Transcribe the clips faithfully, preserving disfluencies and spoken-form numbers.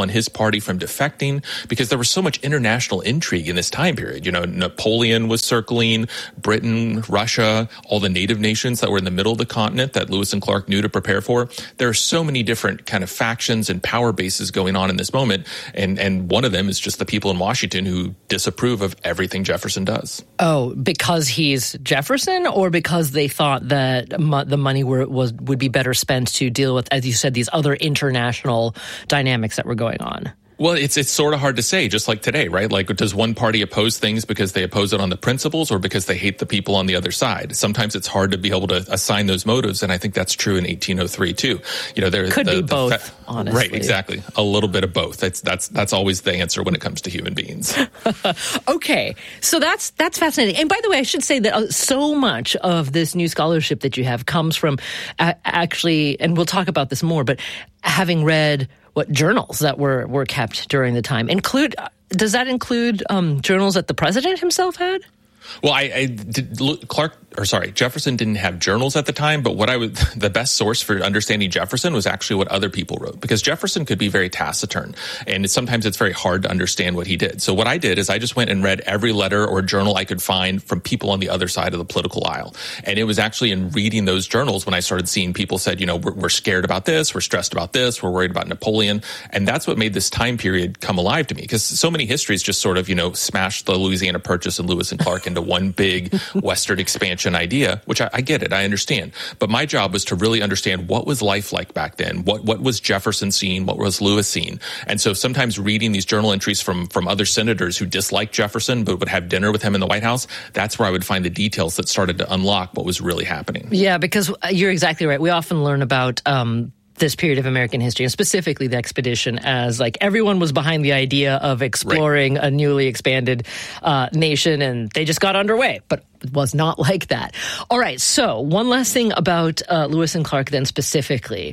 on his party from defecting, because there was so much international intrigue in this time period. You know, Napoleon was circling, Britain, Russia, all the native nations that were in the middle of the continent that Lewis and Clark knew to prepare for. There are so many different kind of factions and power bases going on in this moment, and, and one of them is just the people in Washington who disapprove of everything Jefferson does. Oh, because he's Jefferson, or because they thought that mo- the money were, was would be better spent to deal with, as you said, these other international dynamics that were going on? Well, it's it's sort of hard to say, just like today, right? Like, does one party oppose things because they oppose it on the principles or because they hate the people on the other side? Sometimes it's hard to be able to assign those motives, and I think that's true in eighteen oh three too. You know, there could the, be the both, fa- honestly. Right, exactly. A little bit of both. That's that's that's always the answer when it comes to human beings. Okay, so that's that's fascinating. And by the way, I should say that uh, so much of this new scholarship that you have comes from uh, actually, and we'll talk about this more, but having read what journals that were, were kept during the time. Include does that include um, journals that the president himself had? Well, I, I did, Clark, or sorry, Jefferson didn't have journals at the time, but what I would, the best source for understanding Jefferson was actually what other people wrote, because Jefferson could be very taciturn, and it, sometimes it's very hard to understand what he did. So what I did is I just went and read every letter or journal I could find from people on the other side of the political aisle. And it was actually in reading those journals when I started seeing people said, you know, we're, we're scared about this, we're stressed about this, we're worried about Napoleon. And that's what made this time period come alive to me, because so many histories just sort of, you know, smashed the Louisiana Purchase and Lewis and Clark into one big Western expansion idea, which I, I get it, I understand. But my job was to really understand what was life like back then, what what was Jefferson seeing, what was Lewis seeing. And so sometimes reading these journal entries from, from other senators who disliked Jefferson but would have dinner with him in the White House, that's where I would find the details that started to unlock what was really happening. Yeah, because you're exactly right. We often learn about um this period of American history, and specifically the expedition, as like everyone was behind the idea of exploring right. a newly expanded uh, nation, and they just got underway. But it was not like that. All right, so one last thing about uh, Lewis and Clark then specifically.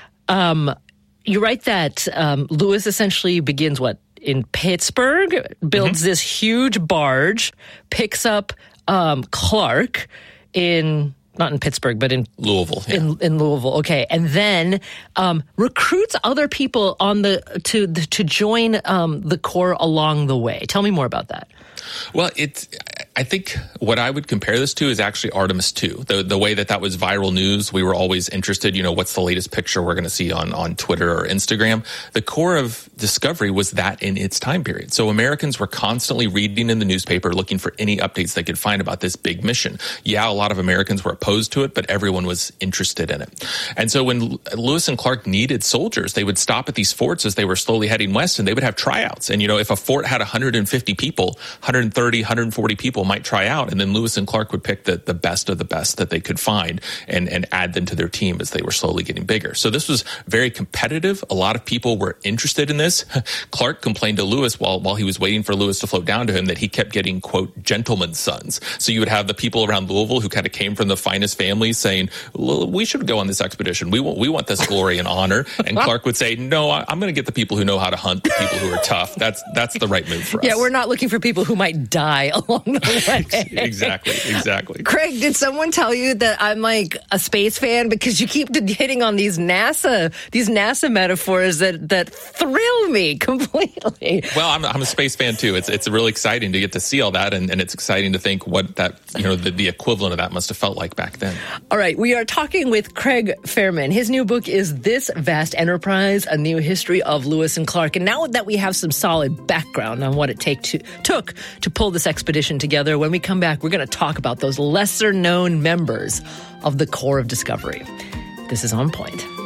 Um, you write that um, Lewis essentially begins, what, in Pittsburgh, builds mm-hmm. this huge barge, picks up um, Clark in... Not in Pittsburgh, but in Louisville. Yeah. In, in Louisville, okay, and then um, recruits other people on the to to join um, the Corps along the way. Tell me more about that. Well, it's. I think what I would compare this to is actually Artemis two. The the way that that was viral news, we were always interested, you know, what's the latest picture we're going to see on, on Twitter or Instagram. The Corps of Discovery was that in its time period. So Americans were constantly reading in the newspaper, looking for any updates they could find about this big mission. Yeah, a lot of Americans were opposed to it, but everyone was interested in it. And so when Lewis and Clark needed soldiers, they would stop at these forts as they were slowly heading west, and they would have tryouts. And, you know, if a fort had one hundred fifty people, one hundred thirty, one hundred forty people might try out, and then Lewis and Clark would pick the, the best of the best that they could find and, and add them to their team as they were slowly getting bigger. So this was very competitive. A lot of people were interested in this. Clark complained to Lewis while, while he was waiting for Lewis to float down to him that he kept getting, quote, gentlemen's sons. So you would have the people around Louisville who kind of came from the finest families saying, well, we should go on this expedition. We want, we want this glory and honor. And Clark would say, no, I, I'm going to get the people who know how to hunt, the people who are tough. That's, that's the right move for us. Yeah, we're not looking for people who might die along the way. Exactly, exactly. Craig, did someone tell you that I'm like a space fan? Because you keep hitting on these NASA, these NASA metaphors that, that thrill me completely. Well, I'm, I'm a space fan too. It's it's really exciting to get to see all that, and, and it's exciting to think what that, you know, the, the equivalent of that must have felt like back then. All right, we are talking with Craig Fairman. His new book is This Vast Enterprise, A New History of Lewis and Clark. And now that we have some solid background on what it take to, took to pull this expedition together, when we come back, we're going to talk about those lesser-known members of the Corps of Discovery. This is On Point.